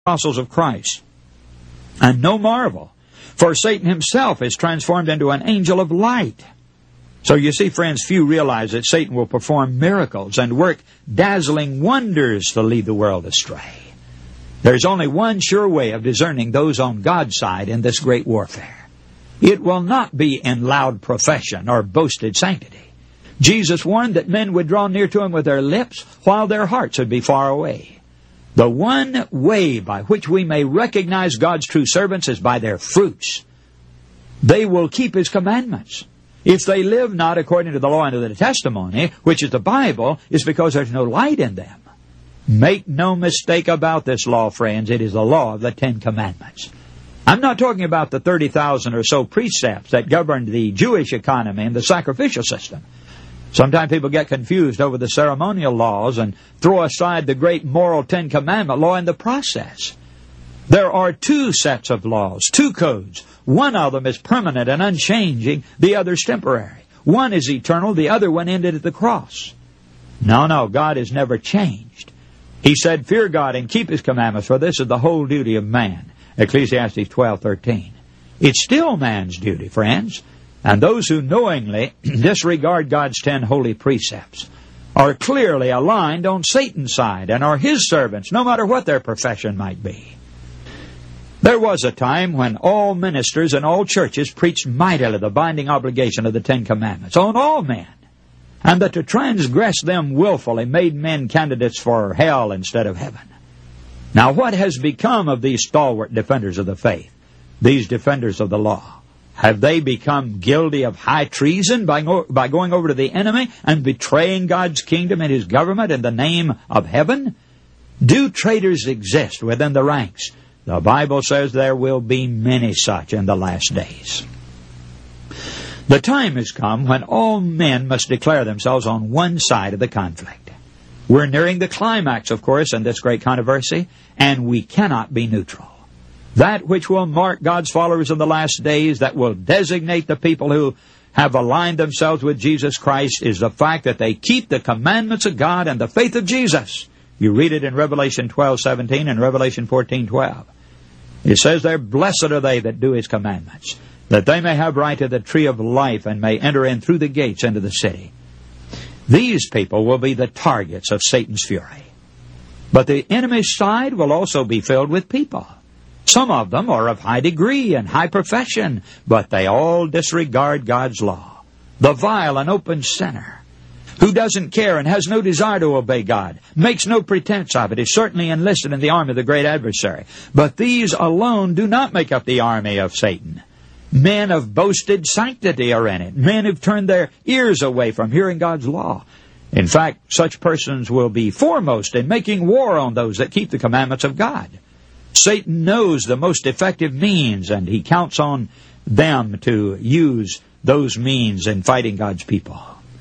apostles of Christ. And no marvel, for Satan himself is transformed into an angel of light. So you see, friends, few realize that Satan will perform miracles and work dazzling wonders to lead the world astray. There's only one sure way of discerning those on God's side in this great warfare. It will not be in loud profession or boasted sanctity. Jesus warned that men would draw near to him with their lips while their hearts would be far away. The one way by which we may recognize God's true servants is by their fruits. They will keep His commandments. If they live not according to the law and to the testimony, which is the Bible, it's because there's no light in them. Make no mistake about this law, friends. It is the law of the 10 Commandments. I'm not talking about the 30,000 or so precepts that governed the Jewish economy and the sacrificial system. Sometimes people get confused over the ceremonial laws and throw aside the great moral 10 Commandment law in the process. There are 2 sets of laws, 2 codes. One of them is permanent and unchanging, the other is temporary. One is eternal, the other one ended at the cross. No, God has never changed. He said, fear God and keep His commandments, for this is the whole duty of man. Ecclesiastes 12:13. It's still man's duty, friends. And those who knowingly disregard God's 10 holy precepts are clearly aligned on Satan's side and are his servants, no matter what their profession might be. There was a time when all ministers and all churches preached mightily the binding obligation of the 10 Commandments on all men, and that to transgress them willfully made men candidates for hell instead of heaven. Now, what has become of these stalwart defenders of the faith, these defenders of the law? Have they become guilty of high treason by going over to the enemy and betraying God's kingdom and His government in the name of heaven? Do traitors exist within the ranks? The Bible says there will be many such in the last days. The time has come when all men must declare themselves on one side of the conflict. We're nearing the climax, of course, in this great controversy, and we cannot be neutral. That which will mark God's followers in the last days, that will designate the people who have aligned themselves with Jesus Christ, is the fact that they keep the commandments of God and the faith of Jesus. You read it in Revelation 12:17 and Revelation 14:12. It says there, blessed are they that do His commandments, that they may have right to the tree of life and may enter in through the gates into the city. These people will be the targets of Satan's fury. But the enemy's side will also be filled with people. Some of them are of high degree and high profession, but they all disregard God's law. The vile and open sinner, who doesn't care and has no desire to obey God, makes no pretense of it, is certainly enlisted in the army of the great adversary. But these alone do not make up the army of Satan. Men of boasted sanctity are in it. Men who've turned their ears away from hearing God's law. In fact, such persons will be foremost in making war on those that keep the commandments of God. Satan knows the most effective means, and he counts on them to use those means in fighting God's people.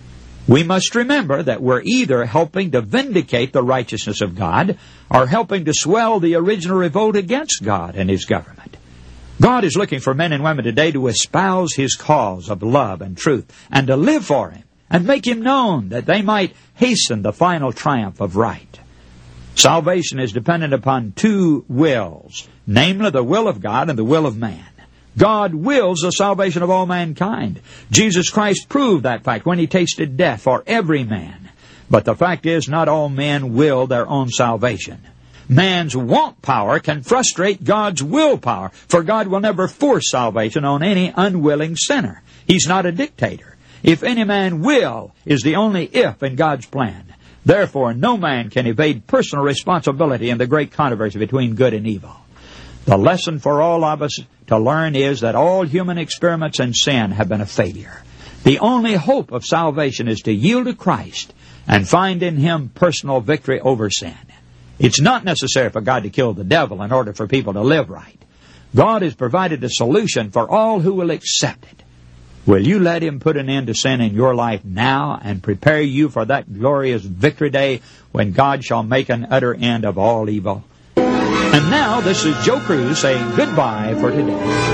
We must remember that we're either helping to vindicate the righteousness of God or helping to swell the original revolt against God and His government. God is looking for men and women today to espouse His cause of love and truth and to live for Him and make Him known, that they might hasten the final triumph of right. Salvation is dependent upon 2 wills, namely the will of God and the will of man. God wills the salvation of all mankind. Jesus Christ proved that fact when He tasted death for every man. But the fact is, not all men will their own salvation. Man's want power can frustrate God's willpower, for God will never force salvation on any unwilling sinner. He's not a dictator. If any man will is the only if in God's plan. Therefore, no man can evade personal responsibility in the great controversy between good and evil. The lesson for all of us to learn is that all human experiments in sin have been a failure. The only hope of salvation is to yield to Christ and find in Him personal victory over sin. It's not necessary for God to kill the devil in order for people to live right. God has provided a solution for all who will accept it. Will you let Him put an end to sin in your life now and prepare you for that glorious victory day when God shall make an utter end of all evil? And now, this is Joe Cruz saying goodbye for today.